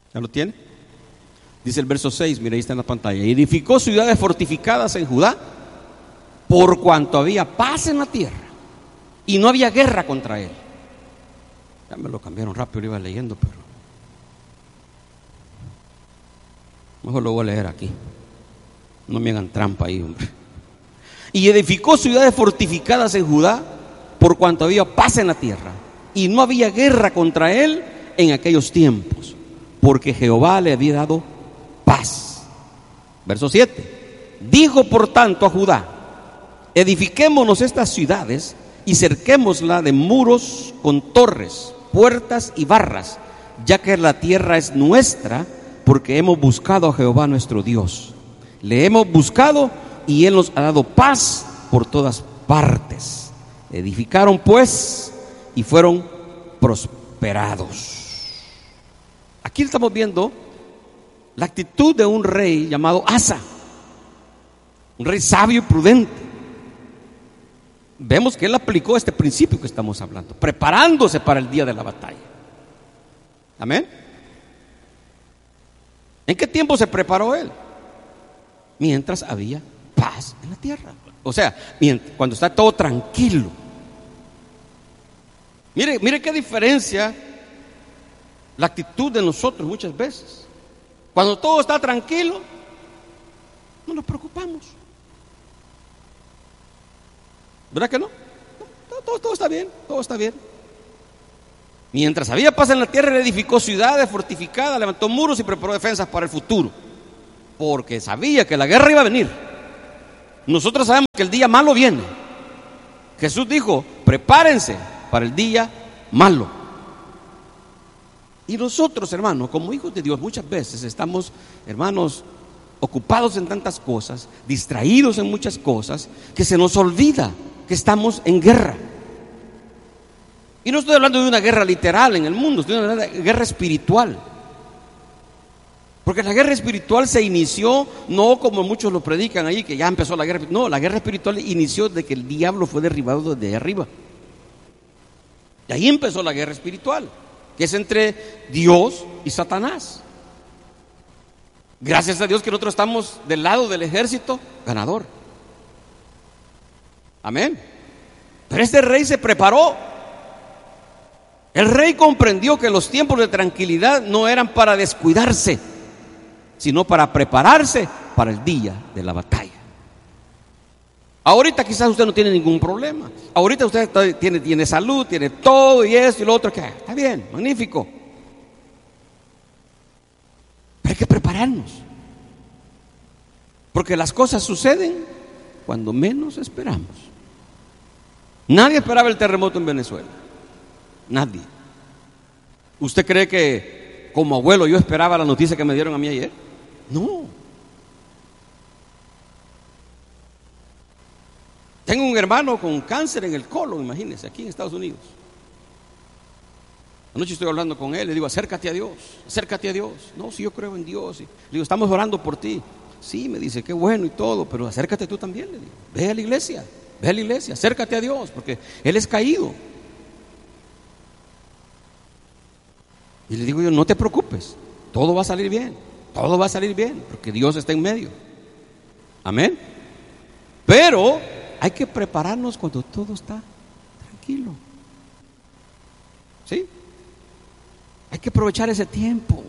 ¿Ya lo tiene? Dice el verso 6, mira, ahí está en la pantalla. Edificó ciudades fortificadas en Judá, por cuanto había paz en la tierra y no había guerra contra él. Ya me lo cambiaron rápido, lo iba leyendo, pero mejor lo voy a leer aquí. No me hagan trampa ahí, hombre. Y edificó ciudades fortificadas en Judá, por cuanto había paz en la tierra y no había guerra contra él en aquellos tiempos, porque Jehová le había dado paz. Verso 7. Dijo por tanto a Judá: edifiquémonos estas ciudades y cerquémosla de muros con torres, puertas y barras, ya que la tierra es nuestra, porque hemos buscado a Jehová nuestro Dios. Le hemos buscado y él nos ha dado paz por todas partes. Edificaron pues y fueron prosperados. Aquí estamos viendo la actitud de un rey llamado Asa, un rey sabio y prudente. Vemos que él aplicó este principio que estamos hablando, preparándose para el día de la batalla. Amén. ¿En qué tiempo se preparó él? Mientras había paz en la tierra. O sea, cuando está todo tranquilo. Mire qué diferencia la actitud de nosotros muchas veces. Cuando todo está tranquilo, no nos preocupamos. ¿Verdad que no? Todo está bien, todo está bien. Mientras había paz en la tierra, él edificó ciudades fortificadas, levantó muros y preparó defensas para el futuro, porque sabía que la guerra iba a venir. Nosotros sabemos que el día malo viene. Jesús dijo: prepárense para el día malo. Y nosotros, hermanos, como hijos de Dios, muchas veces estamos, hermanos, ocupados en tantas cosas, distraídos en muchas cosas, que se nos olvida que estamos en guerra. Y no estoy hablando de una guerra literal en el mundo, estoy hablando de una guerra espiritual. Porque la guerra espiritual se inició, no como muchos lo predican ahí, que ya empezó la guerra. No, la guerra espiritual inició de que el diablo fue derribado desde arriba. Y ahí empezó la guerra espiritual, que es entre Dios y Satanás. Gracias a Dios que nosotros estamos del lado del ejército ganador. Amén. Pero este rey se preparó. El rey comprendió que los tiempos de tranquilidad no eran para descuidarse, sino para prepararse para el día de la batalla. Ahorita quizás usted no tiene ningún problema. Ahorita usted tiene salud, tiene todo y esto y lo otro. Está bien, magnífico. Pero hay que prepararnos. Porque las cosas suceden cuando menos esperamos. Nadie esperaba el terremoto en Venezuela. Nadie. ¿Usted cree que como abuelo yo esperaba la noticia que me dieron a mí ayer? No. Tengo un hermano con cáncer en el colon, imagínense, aquí en Estados Unidos. Anoche estoy hablando con él, le digo: acércate a Dios, acércate a Dios. No, si yo creo en Dios. Le digo: estamos orando por ti. Sí, me dice, qué bueno y todo, pero acércate tú también, le digo. Ve a la iglesia, acércate a Dios, porque Él es caído. Y le digo yo: no te preocupes, todo va a salir bien, porque Dios está en medio. Amén. Pero hay que prepararnos cuando todo está tranquilo. ¿Sí? Hay que aprovechar ese tiempo.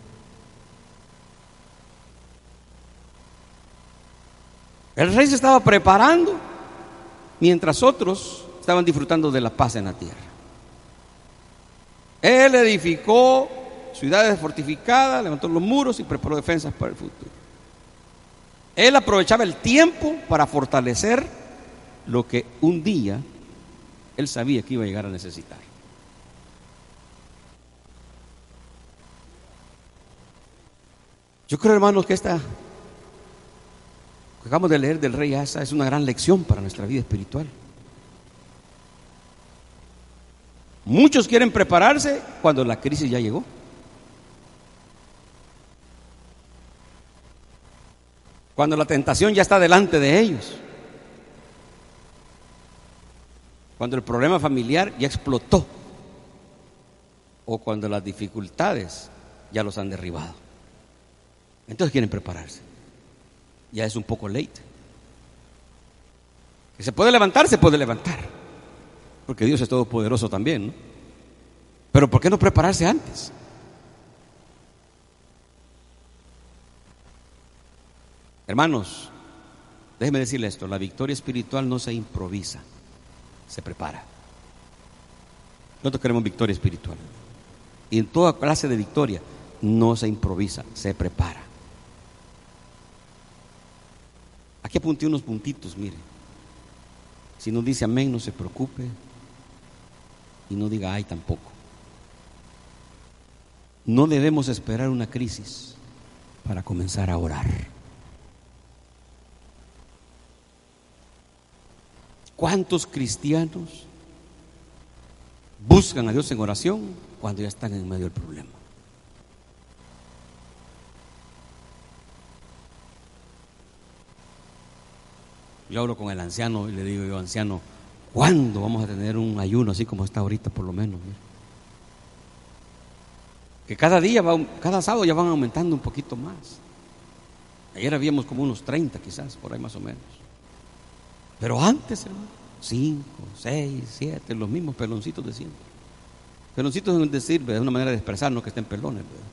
El rey se estaba preparando mientras otros estaban disfrutando de la paz en la tierra. Él edificó ciudades fortificadas, levantó los muros y preparó defensas para el futuro. Él aprovechaba el tiempo para fortalecer lo que un día él sabía que iba a llegar a necesitar. Yo creo, hermanos, que esta que acabamos de leer del rey Asa es una gran lección para nuestra vida espiritual. Muchos quieren prepararse cuando la crisis ya llegó. Cuando la tentación ya está delante de ellos. Cuando el problema familiar ya explotó. O cuando las dificultades ya los han derribado. Entonces quieren prepararse. Ya es un poco late. Que se puede levantar, se puede levantar. Porque Dios es todopoderoso también, ¿no? Pero ¿por qué no prepararse antes? Hermanos, déjenme decirle esto: la victoria espiritual no se improvisa, se prepara. Nosotros queremos victoria espiritual. Y en toda clase de victoria no se improvisa, se prepara. Aquí apunté unos puntitos, mire. Si no dice amén, no se preocupe. Y no diga ay tampoco. No debemos esperar una crisis para comenzar a orar. ¿Cuántos cristianos buscan a Dios en oración cuando ya están en medio del problema? Yo hablo con el anciano y le digo yo: anciano, ¿cuándo vamos a tener un ayuno así como está ahorita por lo menos? Que cada día, cada sábado ya van aumentando un poquito más. Ayer habíamos como unos 30 quizás, por ahí más o menos. Pero antes, hermano, 5, 6, 7, los mismos peloncitos de siempre. Peloncitos es decir, es una manera de expresarnos que estén pelones, ¿verdad?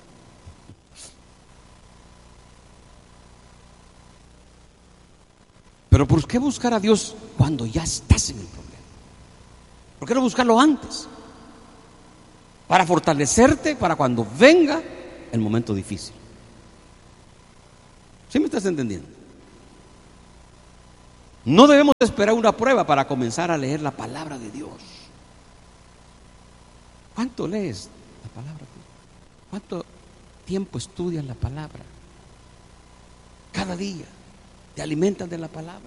Pero ¿por qué buscar a Dios cuando ya estás en el problema? ¿Por qué no buscarlo antes? Para fortalecerte para cuando venga el momento difícil. ¿Sí me estás entendiendo? No debemos esperar una prueba para comenzar a leer la palabra de Dios. ¿Cuánto lees la palabra? ¿Cuánto tiempo estudias la palabra? Cada día te alimentas de la palabra.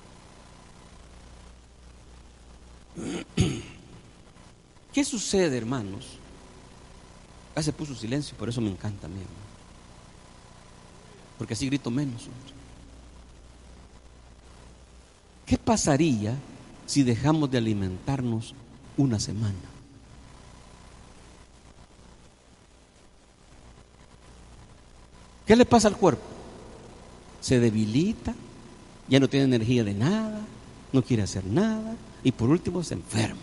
¿Qué sucede, hermanos? Ya se puso silencio, por eso me encanta a mí, hermano. Porque así grito menos, hombre. ¿Qué pasaría si dejamos de alimentarnos una semana? ¿Qué le pasa al cuerpo? Se debilita, ya no tiene energía de nada, no quiere hacer nada y por último se enferma.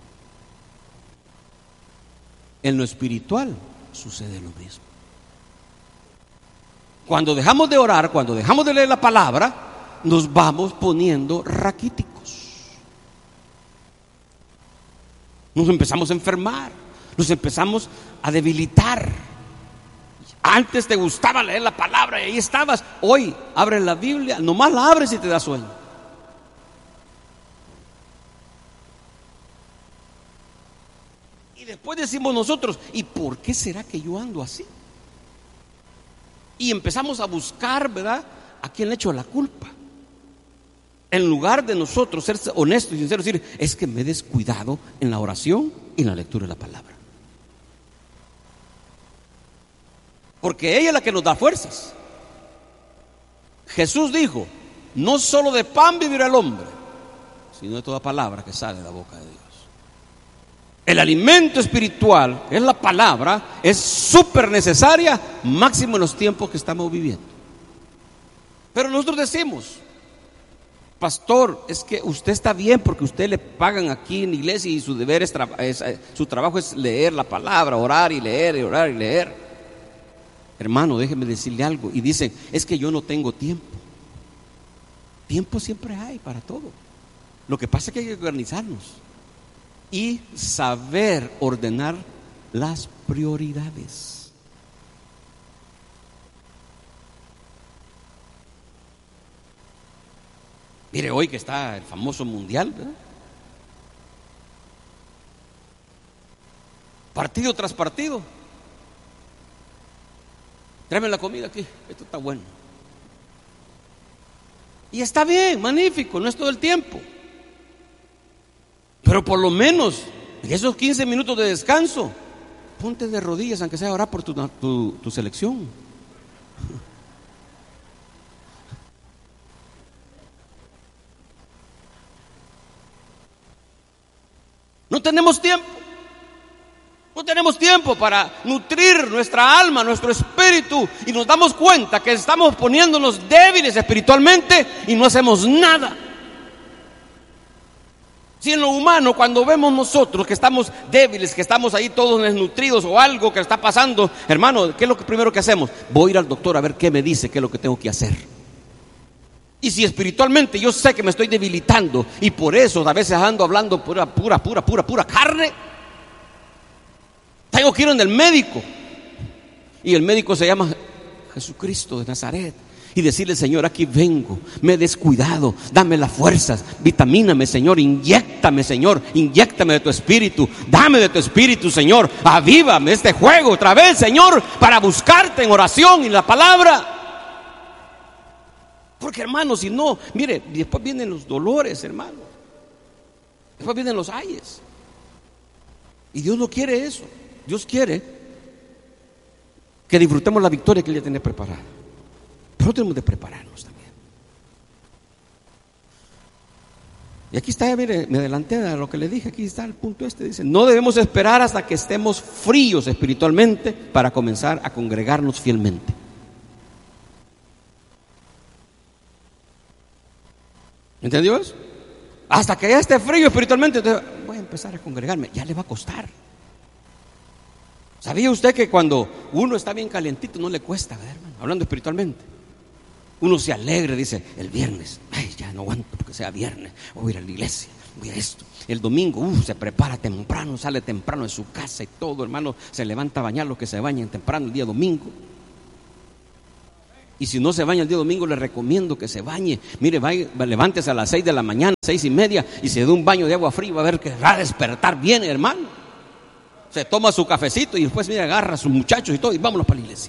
En lo espiritual sucede lo mismo. Cuando dejamos de orar, cuando dejamos de leer la palabra, nos vamos poniendo raquíticos. Nos empezamos a enfermar, nos empezamos a debilitar. Antes te gustaba leer la palabra y ahí estabas. Hoy abres la Biblia, nomás la abres y te da sueño. Y después decimos nosotros: ¿y por qué será que yo ando así? Y empezamos a buscar, ¿verdad?, a quién le echo la culpa. En lugar de nosotros ser honestos y sinceros y decir: es que me he descuidado en la oración y en la lectura de la palabra. Porque ella es la que nos da fuerzas. Jesús dijo: no solo de pan vivirá el hombre, sino de toda palabra que sale de la boca de Dios. El alimento espiritual, que es la palabra, es súper necesaria, máximo en los tiempos que estamos viviendo. Pero nosotros decimos: pastor, es que usted está bien porque usted le pagan aquí en la iglesia y su deber es su trabajo es leer la palabra, orar y leer y orar y leer. Hermano, déjeme decirle algo. Y dicen: es que yo no tengo tiempo. Tiempo siempre hay para todo. Lo que pasa es que hay que organizarnos y saber ordenar las prioridades. Mire, hoy que está el famoso mundial, ¿verdad? Partido tras partido. Tráeme la comida aquí, esto está bueno. Y está bien, magnífico, no es todo el tiempo. Pero por lo menos en esos 15 minutos de descanso, ponte de rodillas, aunque sea a orar por tu selección. No tenemos tiempo. No tenemos tiempo para nutrir nuestra alma, nuestro espíritu, y nos damos cuenta que estamos poniéndonos débiles espiritualmente y no hacemos nada. Si en lo humano, cuando vemos nosotros que estamos débiles, que estamos ahí todos desnutridos o algo que está pasando, hermano, ¿qué es lo primero que hacemos? Voy a ir al doctor a ver qué me dice, qué es lo que tengo que hacer. Y si espiritualmente yo sé que me estoy debilitando y por eso a veces ando hablando pura carne, tengo que ir en el médico. Y el médico se llama Jesucristo de Nazaret. Y decirle: Señor, aquí vengo, me he descuidado, dame las fuerzas, vitamíname, Señor, inyéctame, Señor, inyéctame de tu espíritu, dame de tu espíritu, Señor, avívame este juego otra vez, Señor, para buscarte en oración y en la palabra. Porque, hermano, si no, mire, después vienen los dolores, hermano, después vienen los ayes. Y Dios no quiere eso. Dios quiere que disfrutemos la victoria que Él ya tiene preparada. Pero tenemos de prepararnos también. Y aquí está, mire, me adelanté a lo que le dije. Aquí está el punto dice: no debemos esperar hasta que estemos fríos espiritualmente para comenzar a congregarnos fielmente. ¿Entendió eso? Hasta que ya esté frío espiritualmente, entonces voy a empezar a congregarme. Ya le va a costar. ¿Sabía usted que cuando uno está bien calientito no le cuesta, ¿verdad, hermano? Hablando espiritualmente, uno se alegra, dice: el viernes, ay, ya no aguanto porque sea viernes, voy a ir a la iglesia, voy a esto. El domingo, se prepara temprano, sale temprano de su casa y todo, hermano, se levanta a bañar los que se bañan temprano el día domingo. Y si no se baña el día domingo, le recomiendo que se bañe. Mire, levántese a las 6 de la mañana, 6:30, y se dé un baño de agua fría, va a ver que va a despertar bien, hermano. Se toma su cafecito y después, mira, agarra a sus muchachos y todo y vámonos para la iglesia.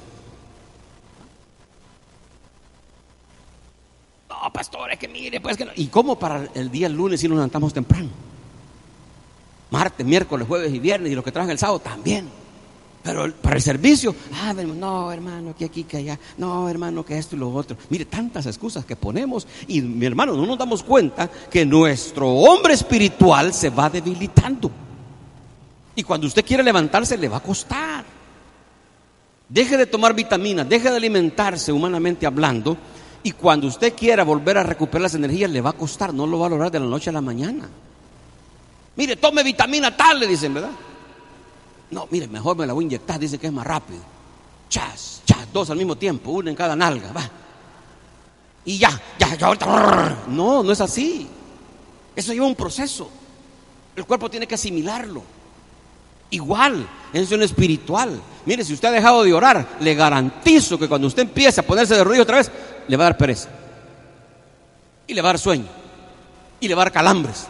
No, pastor, es que mire, pues que no. ¿Y cómo para el día lunes si nos levantamos temprano? Martes, miércoles, jueves y viernes, y los que trabajan el sábado también. Pero para el servicio, no, hermano, que aquí, que allá, no, hermano, que esto y lo otro. Mire, tantas excusas que ponemos, y mi hermano, no nos damos cuenta que nuestro hombre espiritual se va debilitando. Y cuando usted quiere levantarse, le va a costar. Deje de tomar vitaminas, deje de alimentarse humanamente hablando, y cuando usted quiera volver a recuperar las energías, le va a costar, no lo va a lograr de la noche a la mañana. Mire, tome vitamina tal, le dicen, ¿verdad? No, mire, mejor me la voy a inyectar, dice que es más rápido. Chas, 2 al mismo tiempo, 1 en cada nalga, va. Y ya ahorita. No es así. Eso lleva un proceso. El cuerpo tiene que asimilarlo. Igual, eso es espiritual. Mire, si usted ha dejado de orar, le garantizo que cuando usted empiece a ponerse de rodillas otra vez, le va a dar pereza. Y le va a dar sueño. Y le va a dar calambres.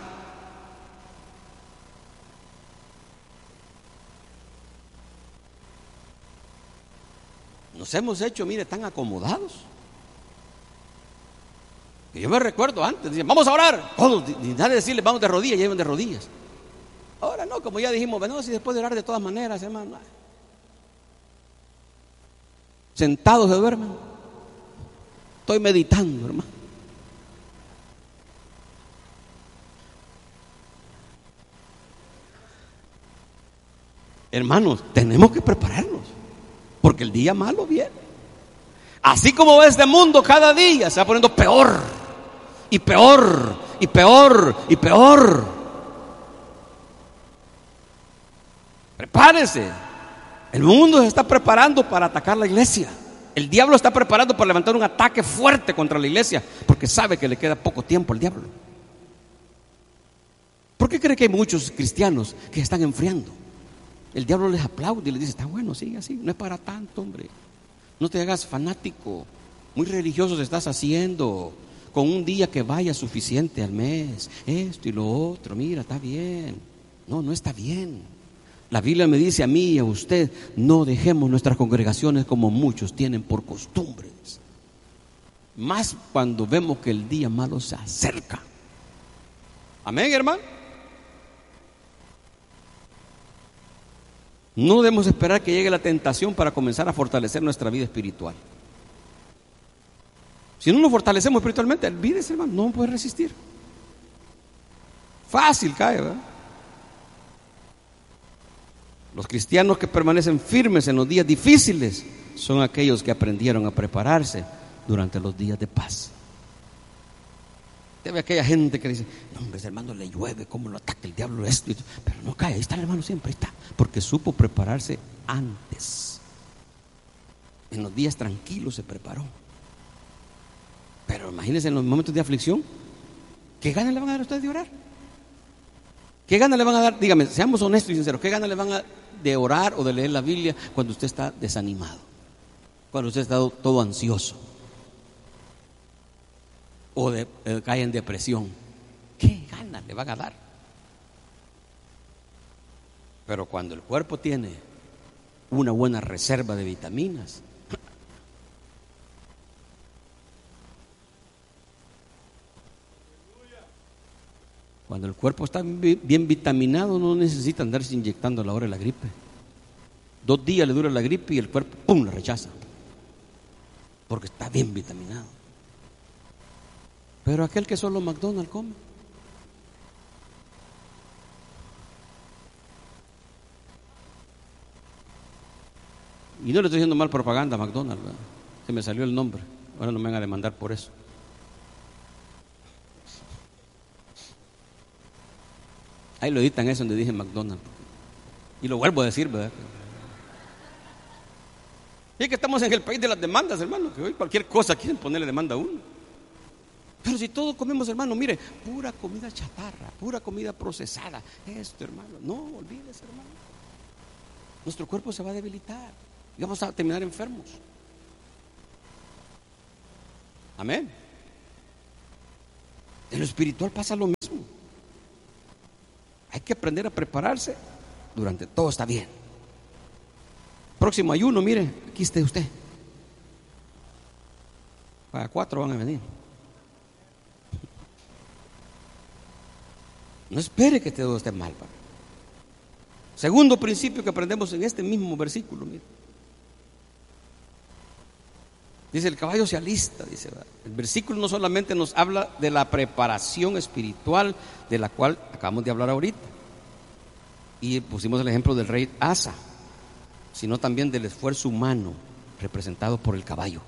Nos hemos hecho, mire, tan acomodados. Que yo me recuerdo antes, decían: vamos a orar. Todos, y nadie decirle: vamos de rodillas, lleven de rodillas. Ahora no, como ya dijimos, bueno, si después de orar de todas maneras, hermano. Sentados se duermen. Estoy meditando, hermano. Hermanos, tenemos que prepararnos, porque el día malo viene. Así como va este mundo, cada día se va poniendo peor, y peor, y peor, y peor. Prepárese. El mundo se está preparando para atacar la iglesia. El diablo está preparando para levantar un ataque fuerte contra la iglesia, porque sabe que le queda poco tiempo al diablo. ¿Por qué cree que hay muchos cristianos que están enfriando? El diablo les aplaude y les dice: está bueno, sigue así, no es para tanto, hombre. No te hagas fanático. Muy religioso te estás haciendo. Con un día que vaya suficiente al mes, esto y lo otro, mira, está bien. No está bien. La Biblia me dice a mí y a usted: no dejemos nuestras congregaciones como muchos tienen por costumbres. Más cuando vemos que el día malo se acerca. Amén, hermano. No debemos esperar que llegue la tentación para comenzar a fortalecer nuestra vida espiritual. Si no nos fortalecemos espiritualmente, olvídese, hermano, no puede resistir. Fácil cae, ¿verdad? Los cristianos que permanecen firmes en los días difíciles son aquellos que aprendieron a prepararse durante los días de paz. Usted ve aquella gente que dice: no, hombre, ese hermano le llueve, cómo lo ataca el diablo esto, pero no cae, ahí está el hermano siempre, ahí está, porque supo prepararse antes. En los días tranquilos se preparó. Pero imagínense en los momentos de aflicción, ¿qué ganas le van a dar a ustedes de orar? ¿Qué ganas le van a dar? Dígame, seamos honestos y sinceros, ¿qué ganas le van a dar de orar o de leer la Biblia cuando usted está desanimado? Cuando usted está todo ansioso o cae en depresión. ¿Qué ganas le van a dar? Pero cuando el cuerpo tiene una buena reserva de vitaminas, cuando el cuerpo está bien vitaminado, no necesita andarse inyectando a la hora de la gripe. 2 días le dura la gripe y el cuerpo ¡pum!, la rechaza, porque está bien vitaminado. Pero aquel que solo McDonald's come, y no le estoy haciendo mal propaganda a McDonald's, ¿verdad? Se me salió el nombre, ahora no me van a demandar por eso. Ahí lo editan eso donde dije McDonald's. Y lo vuelvo a decir, ¿verdad? Y es que estamos en el país de las demandas, hermano, que hoy cualquier cosa quieren ponerle demanda a uno. Pero si todos comemos, hermano, mire, pura comida chatarra, pura comida procesada, esto, hermano, no olvides, hermano. Nuestro cuerpo se va a debilitar y vamos a terminar enfermos. Amén. En lo espiritual pasa lo mismo. Hay que aprender a prepararse durante todo está bien. Próximo ayuno, mire, aquí esté usted. Para 4 van a venir. No espere que todo esté mal. Segundo principio que aprendemos en este mismo versículo, mire. Dice: el caballo se alista, dice. El versículo no solamente nos habla de la preparación espiritual de la cual acabamos de hablar ahorita, y pusimos el ejemplo del rey Asa, sino también del esfuerzo humano representado por el caballo.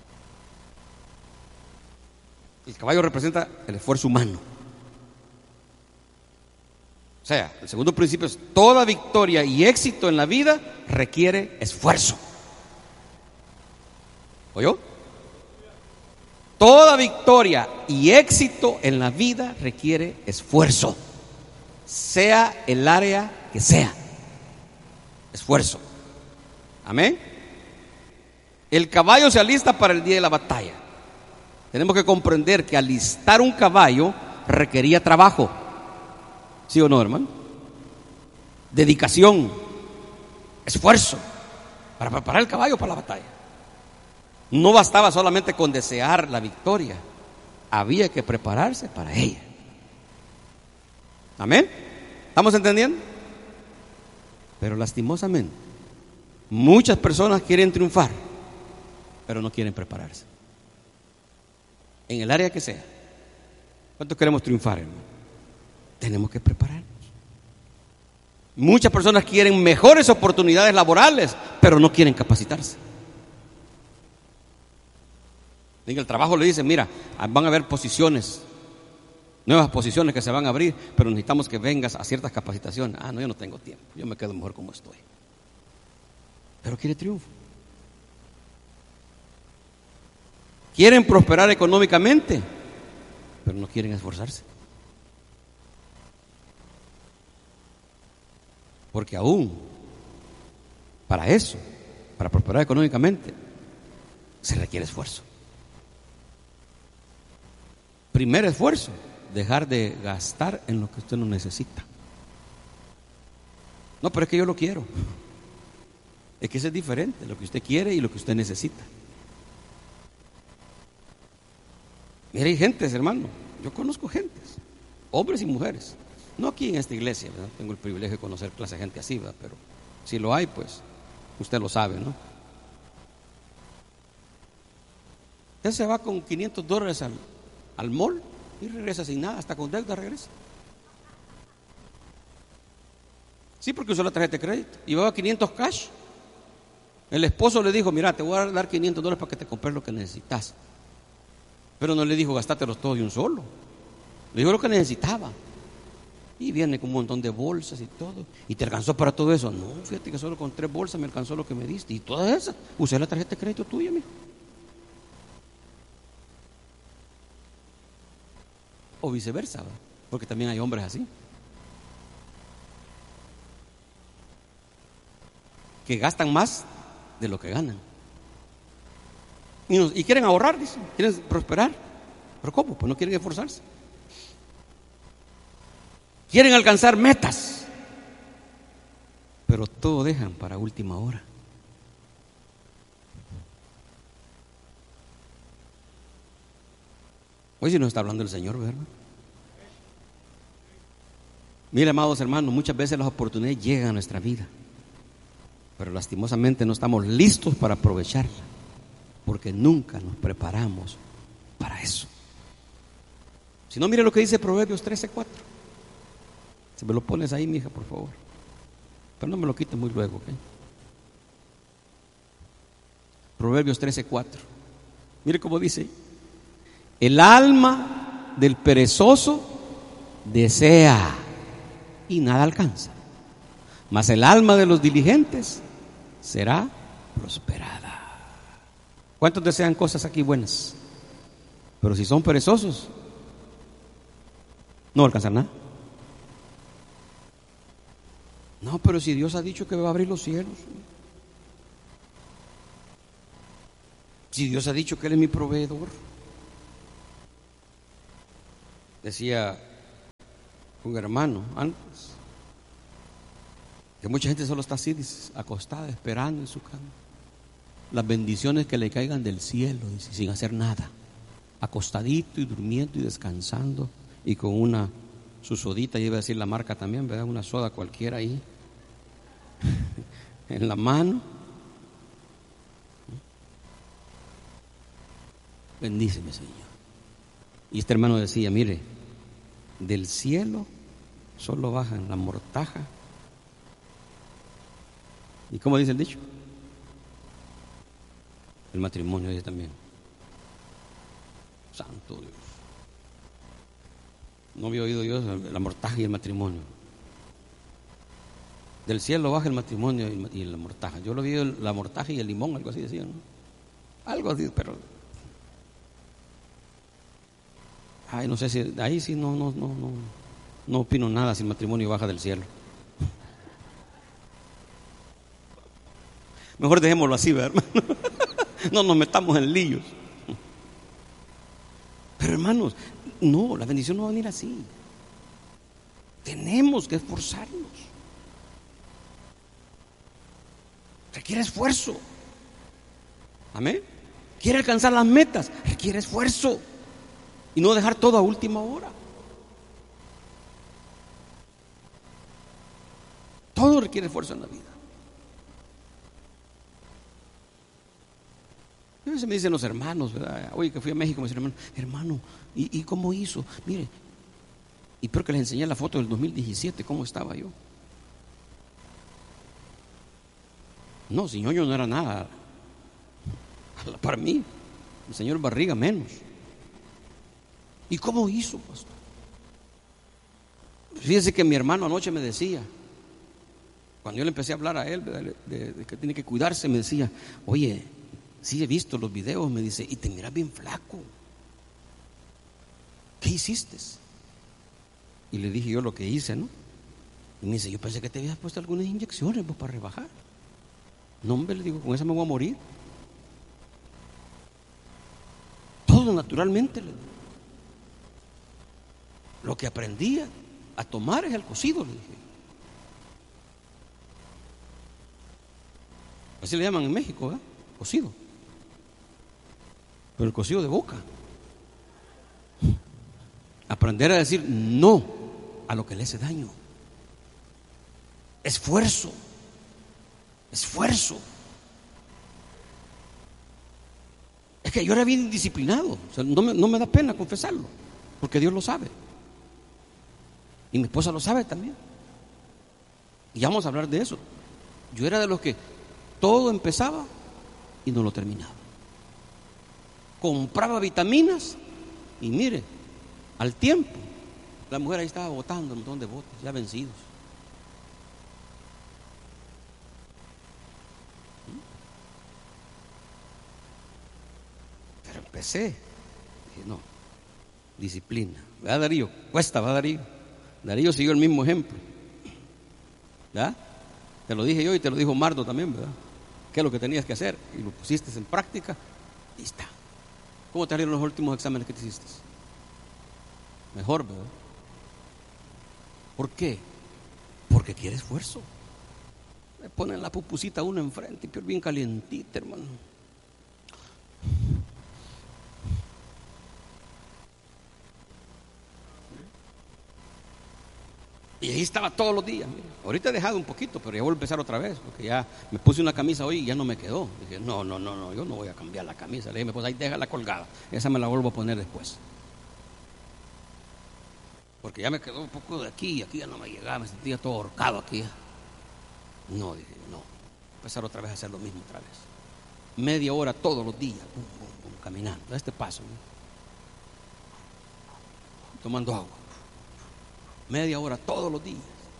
El caballo representa el esfuerzo humano. O sea, el segundo principio es: toda victoria y éxito en la vida requiere esfuerzo. ¿Oyó? Toda victoria y éxito en la vida requiere esfuerzo, sea el área que sea. Esfuerzo. Amén. El caballo se alista para el día de la batalla. Tenemos que comprender que alistar un caballo requería trabajo. ¿Sí o no, hermano? Dedicación, esfuerzo para preparar el caballo para la batalla. No bastaba solamente con desear la victoria, había que prepararse para ella. Amén. ¿Estamos entendiendo? Pero lastimosamente, muchas personas quieren triunfar, pero no quieren prepararse. En el área que sea. ¿Cuántos queremos triunfar, hermano? Tenemos que prepararnos. Muchas personas quieren mejores oportunidades laborales, pero no quieren capacitarse. En el trabajo le dicen: mira, van a haber posiciones, nuevas posiciones que se van a abrir, pero necesitamos que vengas a ciertas capacitaciones. No, yo no tengo tiempo, yo me quedo mejor como estoy. Pero quiere triunfo. Quieren prosperar económicamente, pero no quieren esforzarse. Porque aún para eso, para prosperar económicamente, se requiere esfuerzo. Primer esfuerzo: dejar de gastar en lo que usted no necesita. No, pero es que yo lo quiero. Es que eso es diferente, lo que usted quiere y lo que usted necesita. Mire, hay gentes, hermano, yo conozco gentes, hombres y mujeres, no aquí en esta iglesia, ¿verdad? Tengo el privilegio de conocer clase de gente así, ¿verdad? Pero si lo hay, pues usted lo sabe, ¿no? Usted se va con $500 al mall y regresa sin nada, hasta con deuda regresa. Sí, porque usó la tarjeta de crédito. Llevaba 500 cash. El esposo le dijo, mira, te voy a dar $500 para que te compres lo que necesitas. Pero no le dijo, gástatelos todos de un solo. Le dijo lo que necesitaba. Y viene con un montón de bolsas y todo. ¿Y te alcanzó para todo eso? No, fíjate que solo con 3 bolsas me alcanzó lo que me diste. Y todas esas, usé la tarjeta de crédito tuya, mijo. O viceversa, ¿verdad? Porque también hay hombres así, que gastan más de lo que ganan. Y quieren ahorrar, dicen, quieren prosperar. ¿Pero cómo? Pues no quieren esforzarse. Quieren alcanzar metas, pero todo dejan para última hora. Hoy sí nos está hablando el Señor, ¿verdad? Mire, amados hermanos, muchas veces las oportunidades llegan a nuestra vida, pero lastimosamente no estamos listos para aprovecharla, porque nunca nos preparamos para eso. Si no, mire lo que dice Proverbios 13:4. Si me lo pones ahí, mija, por favor. Pero no me lo quites muy luego, ¿ok? Proverbios 13:4. Mire cómo dice: el alma del perezoso desea y nada alcanza, mas el alma de los diligentes será prosperada. ¿Cuántos desean cosas aquí buenas? Pero si son perezosos, no alcanzan nada. No, pero si Dios ha dicho que va a abrir los cielos, si Dios ha dicho que Él es mi proveedor. Decía un hermano antes que mucha gente solo está así, dice, acostada, esperando en su cama las bendiciones que le caigan del cielo, dice, sin hacer nada, acostadito y durmiendo y descansando, y con su sodita, y iba a decir la marca también, ¿verdad? Una soda cualquiera ahí en la mano. Bendíceme, Señor. Y este hermano decía, mire, del cielo solo bajan la mortaja. ¿Y cómo dice el dicho? El matrimonio, dice también. Santo Dios. No había oído yo la mortaja y el matrimonio. Del cielo baja el matrimonio y la mortaja. Yo lo vi la mortaja y el limón, algo así decían, ¿no? Algo así, pero ay, no sé si ahí sí no opino nada si el matrimonio baja del cielo. Mejor dejémoslo así, ¿verdad, hermano? No nos metamos en líos. Pero hermanos, no, la bendición no va a venir así. Tenemos que esforzarnos. Requiere esfuerzo. Amén. Quiere alcanzar las metas, requiere esfuerzo. Y no dejar todo a última hora. Todo requiere esfuerzo en la vida. A veces me dicen los hermanos, ¿verdad? Oye, que fui a México, me dicen, hermano, ¿y cómo hizo? Mire, y peor que les enseñé la foto del 2017, ¿cómo estaba yo? No, si ñoño no era nada. Para mí, el señor Barriga menos. ¿Y cómo hizo, pastor? Fíjense que mi hermano anoche me decía, cuando yo le empecé a hablar a él de que tiene que cuidarse, me decía, oye, sí he visto los videos, me dice, y te miras bien flaco. ¿Qué hiciste? Y le dije yo lo que hice, ¿no? Y me dice, yo pensé que te habías puesto algunas inyecciones pues, para rebajar. No, hombre, le digo, con esa me voy a morir. Todo naturalmente, le digo. Lo que aprendí a tomar es el cocido, le dije. Así le llaman en México, ¿verdad? Cocido. Pero el cocido de boca. Aprender a decir no a lo que le hace daño. Esfuerzo. Esfuerzo. Es que yo era bien indisciplinado. O sea, no me da pena confesarlo, porque Dios lo sabe. Y mi esposa lo sabe también. Y ya vamos a hablar de eso. Yo era de los que todo empezaba y no lo terminaba. Compraba vitaminas y mire, al tiempo, la mujer ahí estaba botando un montón de botes ya vencidos. Pero empecé, dije, no, disciplina. ¿Verdad, Darío? Cuesta, ¿verdad, Darío? Darío siguió el mismo ejemplo. ¿Verdad? Te lo dije yo y te lo dijo Mardo también, ¿verdad? ¿Qué es lo que tenías que hacer? Y lo pusiste en práctica y está. ¿Cómo te salieron los últimos exámenes que te hiciste? Mejor, ¿verdad? ¿Por qué? Porque quiere esfuerzo. Le ponen la pupusita a uno enfrente y bien calientita, hermano. Y ahí estaba todos los días. Mira. Ahorita he dejado un poquito, pero ya voy a empezar otra vez, porque ya me puse una camisa hoy y ya no me quedó. Dije, no, yo no voy a cambiar la camisa. Le dije, pues ahí déjala colgada. Esa me la vuelvo a poner después. Porque ya me quedó un poco de aquí y aquí ya no me llegaba, me sentía todo ahorcado aquí. No, dije, no. Empezar otra vez a hacer lo mismo otra vez. Media hora todos los días, caminando, a este paso. ¿No? Tomando agua. Media hora todos los días.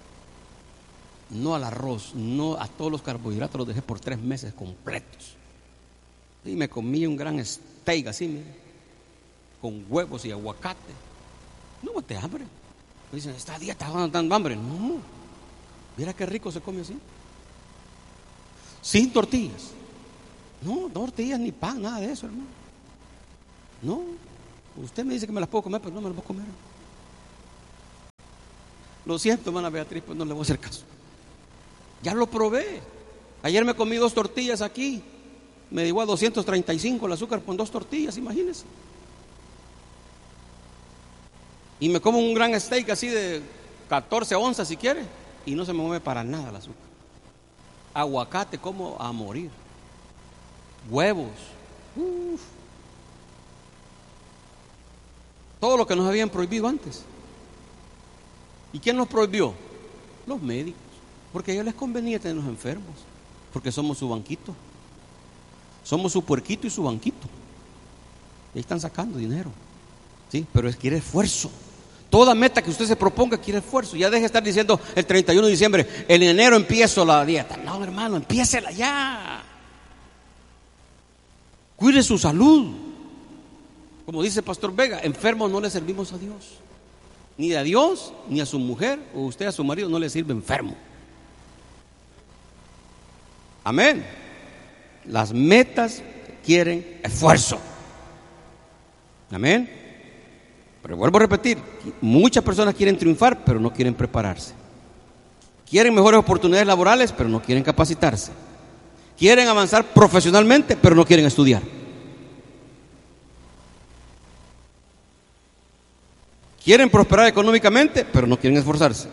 No al arroz, no a todos los carbohidratos, los dejé por 3 meses completos. Y me comí un gran steak así, mire, con huevos y aguacate. No te hambre. Me dicen, esta dieta está dando hambre. No, mira qué rico se come así. Sin tortillas. No tortillas ni pan, nada de eso, hermano. No, usted me dice que me las puedo comer, pero no me las puedo comer. Lo siento, hermana Beatriz, pues no le voy a hacer caso. Ya lo probé. Ayer me comí 2 tortillas aquí. Me llegó a 235 el azúcar con 2 tortillas, imagínense. Y me como un gran steak así de 14 onzas si quiere. Y no se me mueve para nada el azúcar. Aguacate como a morir. Huevos. Todo lo que nos habían prohibido antes. ¿Y quién nos prohibió? Los médicos. Porque a ellos les convenía tenernos enfermos. Porque somos su banquito. Somos su puerquito y su banquito. Y ahí están sacando dinero. ¿Sí? Pero quiere esfuerzo. Toda meta que usted se proponga quiere esfuerzo. Ya deje de estar diciendo el 31 de diciembre, en enero empiezo la dieta. No, hermano, empiécela ya. Cuide su salud. Como dice el pastor Vega, enfermos no le servimos a Dios. Ni a Dios, ni a su mujer, o usted a su marido no le sirve enfermo. Amén. Las metas quieren esfuerzo. Amén. Pero vuelvo a repetir, muchas personas quieren triunfar, pero no quieren prepararse. Quieren mejores oportunidades laborales, pero no quieren capacitarse. Quieren avanzar profesionalmente, pero no quieren estudiar. Quieren prosperar económicamente, pero no quieren esforzarse.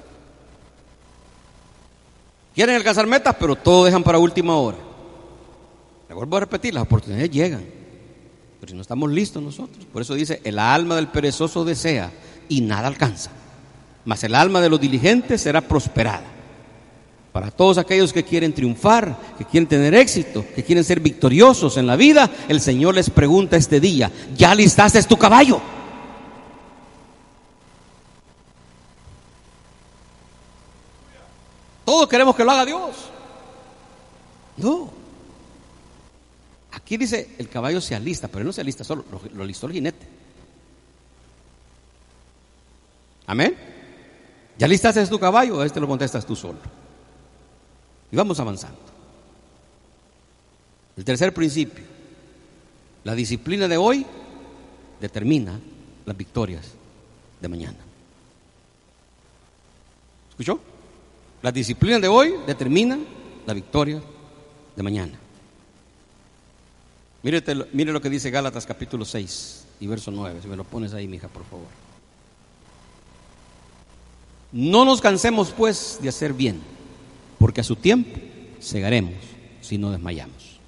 Quieren alcanzar metas, pero todo dejan para última hora. Le vuelvo a repetir, las oportunidades llegan, pero si no estamos listos nosotros. Por eso dice, el alma del perezoso desea y nada alcanza, mas el alma de los diligentes será prosperada. Para todos aquellos que quieren triunfar, que quieren tener éxito, que quieren ser victoriosos en la vida, el Señor les pregunta este día, ¿ya listaste tu caballo? Todos queremos que lo haga Dios. No. Aquí dice, el caballo se alista, pero él no se alista solo, lo alistó el jinete. Amén. ¿Ya listaste tu caballo? A este lo contestas tú solo. Y vamos avanzando. El tercer principio. La disciplina de hoy determina las victorias de mañana. ¿Escuchó? La disciplina de hoy determina la victoria de mañana. Mire lo que dice Gálatas capítulo 6 y verso 9. Si me lo pones ahí, mija, por favor. No nos cansemos pues de hacer bien, porque a su tiempo segaremos si no desmayamos.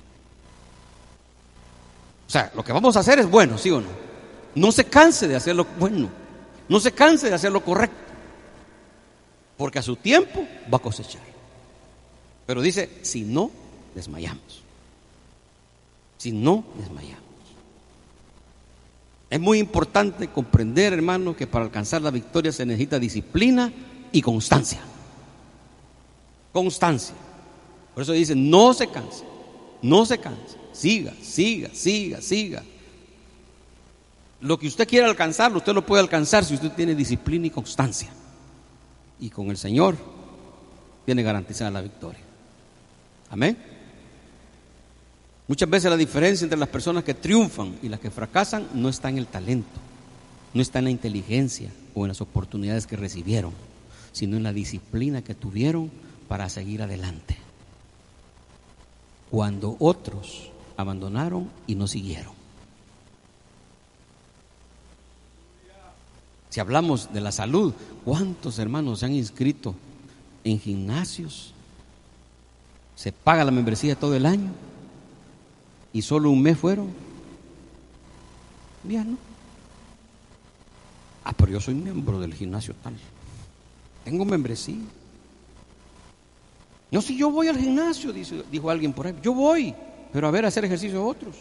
O sea, lo que vamos a hacer es bueno, ¿sí o no? No se canse de hacer lo bueno. No se canse de hacer lo correcto. porque a su tiempo va a cosechar. Pero dice, si no desmayamos. Si no desmayamos. Es muy importante comprender, hermano, que para alcanzar la victoria se necesita disciplina y constancia. Constancia. Por eso dice, no se canse, no se canse. Siga, siga, siga, siga. Lo que usted quiera alcanzarlo, usted lo puede alcanzar si usted tiene disciplina y constancia. Y con el Señor tiene garantizada la victoria. Amén. Muchas veces la diferencia entre las personas que triunfan y las que fracasan no está en el talento, no está en la inteligencia o en las oportunidades que recibieron, sino en la disciplina que tuvieron para seguir adelante. Cuando otros abandonaron y no siguieron. Si hablamos de la salud, ¿cuántos hermanos se han inscrito en gimnasios? Se paga la membresía todo el año y solo un mes fueron. Ya no. Pero yo soy miembro del gimnasio tal. Tengo membresía. No, si yo voy al gimnasio, dijo alguien por ahí. Yo voy, pero a ver, a hacer ejercicio a otros.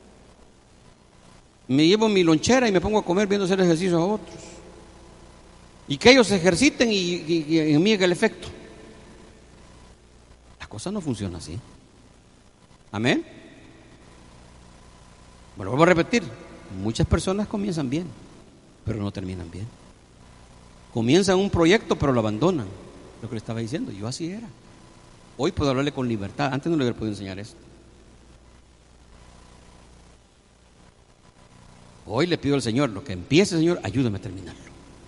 Me llevo mi lonchera y me pongo a comer viendo hacer ejercicio a otros. Y que ellos se ejerciten y en mí el efecto. La cosa no funciona así. Amén. Bueno, vuelvo a repetir. Muchas personas comienzan bien, pero no terminan bien. Comienzan un proyecto, pero lo abandonan. Lo que le estaba diciendo, yo así era. Hoy puedo hablarle con libertad. Antes no le hubiera podido enseñar esto. Hoy le pido al Señor, lo que empiece, Señor, ayúdame a terminarlo.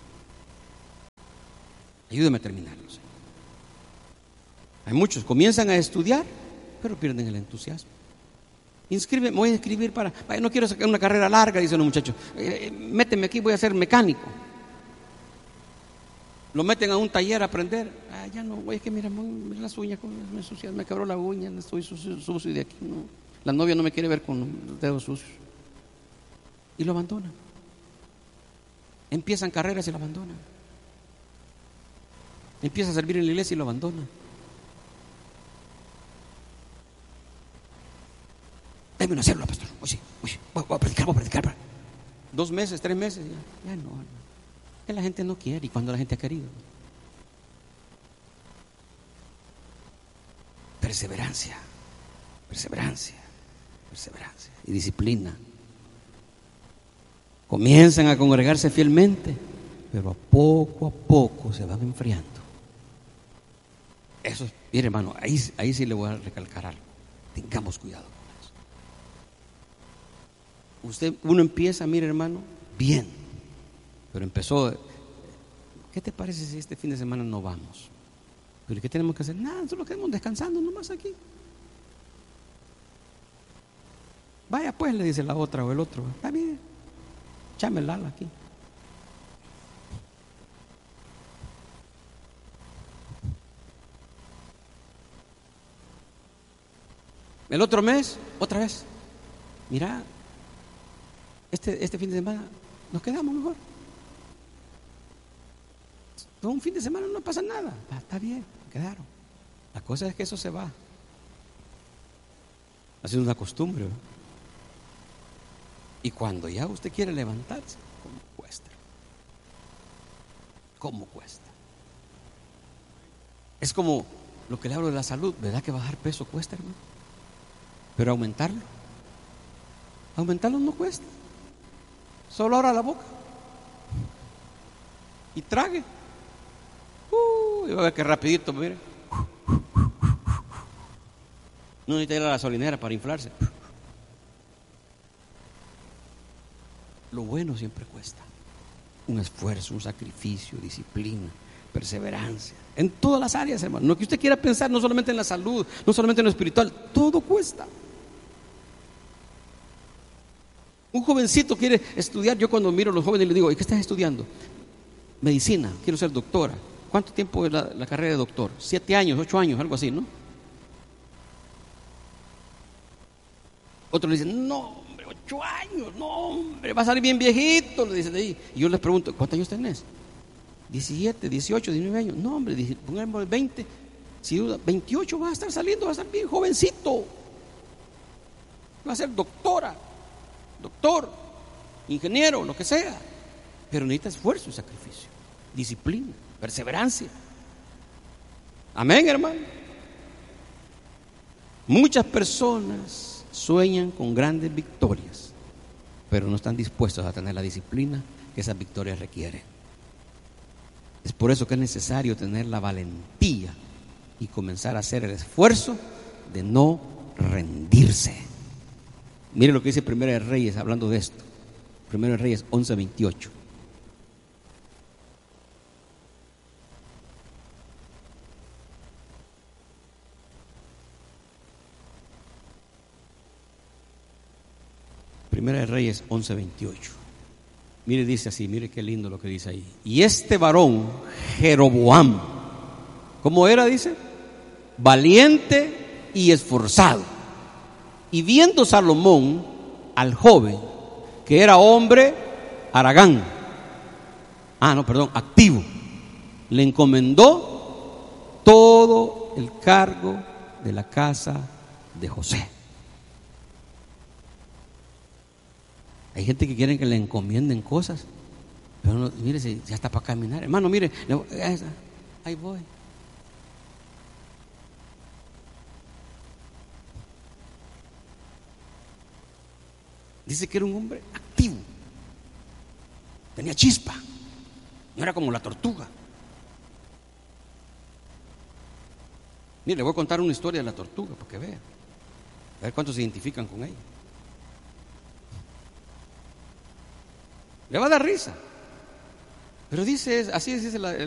Ayúdame a terminarlo, Señor. Hay muchos, comienzan a estudiar, pero pierden el entusiasmo. Inscríbeme, voy a inscribir para... no quiero sacar una carrera larga, dicen los muchachos. Méteme aquí, voy a ser mecánico. Lo meten a un taller a aprender. Ya no, güey, es que mira las uñas, me quebró la uña, estoy sucio de aquí. No. La novia no me quiere ver con los dedos sucios. Y lo abandonan. Empiezan carreras y lo abandonan. Empieza a servir en la iglesia y lo abandonan. Déjame una célula, pastor. Oye, voy a predicar. 2 meses, 3 meses, ya no. Que la gente no quiere, y cuando la gente ha querido. Perseverancia y disciplina. Comienzan a congregarse fielmente, pero a poco se van enfriando. Eso, mire hermano, ahí sí le voy a recalcar algo. Tengamos cuidado con eso. Uno empieza, mire hermano, bien, pero empezó. ¿Qué te parece si este fin de semana no vamos? ¿Pero qué tenemos que hacer? Nada, solo quedamos descansando nomás aquí. Vaya pues, le dice la otra o el otro. Está bien, échame el ala aquí. El otro mes, otra vez. Mira, este fin de semana nos quedamos mejor. Todo un fin de semana no pasa nada. Está bien, quedaron. La cosa es que eso se va haciendo una costumbre, ¿no? Y cuando ya usted quiere levantarse, ¿cómo cuesta? ¿Cómo cuesta? Es como lo que le hablo de la salud. ¿Verdad que bajar peso cuesta, hermano? Pero aumentarlo no cuesta. Solo abra la boca y trague. Y va a ver que rapidito, mire. No necesita ir a la gasolinera para inflarse. Lo bueno siempre cuesta. Un esfuerzo, un sacrificio, disciplina, perseverancia. En todas las áreas, hermano. Lo que usted quiera pensar, no solamente en la salud, no solamente en lo espiritual, todo cuesta. Un jovencito quiere estudiar. Yo cuando miro a los jóvenes les digo, ¿y qué estás estudiando? Medicina, quiero ser doctora. ¿Cuánto tiempo es la carrera de doctor? 7 años, 8 años, algo así, ¿no? Otros le dicen, no, hombre, 8 años, no, hombre, va a salir bien viejito, le dicen ahí. Y yo les pregunto, ¿cuántos años tenés? 17, 18, 19 años. No, hombre, pongamos 20. Si duda, 28 va a estar saliendo, va a estar bien jovencito. Va a ser doctora, doctor, ingeniero, lo que sea. Pero necesita esfuerzo y sacrificio, disciplina, perseverancia. Amén, hermano. Muchas personas sueñan con grandes victorias, pero no están dispuestos a tener la disciplina que esas victorias requieren. Es por eso que es necesario tener la valentía y comenzar a hacer el esfuerzo de no rendirse. Mire lo que dice Primera de Reyes hablando de esto. Primera de Reyes 11:28. Primera de Reyes 11:28. Mire, dice así, mire qué lindo lo que dice ahí. Y este varón, Jeroboam, ¿cómo era? Dice, valiente y esforzado. Y viendo Salomón al joven, que era hombre haragán, activo, le encomendó todo el cargo de la casa de José. Hay gente que quiere que le encomienden cosas, pero no, mire, si ya está para caminar, hermano, mire, ahí voy. Dice que era un hombre activo, tenía chispa, no era como la tortuga. Mire, le voy a contar una historia de la tortuga para que vea, a ver cuántos se identifican con ella. Le va a dar risa, pero dice, así dice